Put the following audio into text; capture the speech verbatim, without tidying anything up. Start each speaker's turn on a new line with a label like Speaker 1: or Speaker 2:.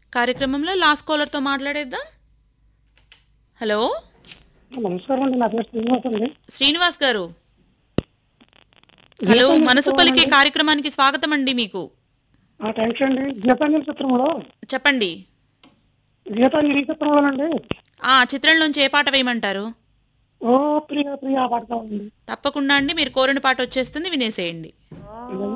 Speaker 1: కార్యక్రమంలో లాస్ట్ కాలర్తో మాట్లాడేద్దాం. హలో
Speaker 2: నమస్కారం అండి. నా పేరు శ్రీనివాస్ అండి.
Speaker 1: శ్రీనివాస్ గారు, హలో.
Speaker 2: గీతాంజలి
Speaker 1: మనసు
Speaker 2: చిత్రం
Speaker 1: పలికే
Speaker 2: అండి.
Speaker 1: కార్యక్రమానికి స్వాగతం అండి. మీకు
Speaker 2: ఆ థ్యాంక్స్ అండి. గీతాంజలి చిత్రంలో
Speaker 1: చెప్పండి.
Speaker 2: గీతాంజలి చిత్రంలోనండి
Speaker 1: ఆ చిత్రంలోంచి ఏ పాట వేయమంటారు?
Speaker 2: ఓ ప్రియ ప్రియ ఆ పాట కావాలండి.
Speaker 1: తప్పకుండా అండి, మీరు కోరిన పాట వచ్చేస్తుంది, వినేసేయండి.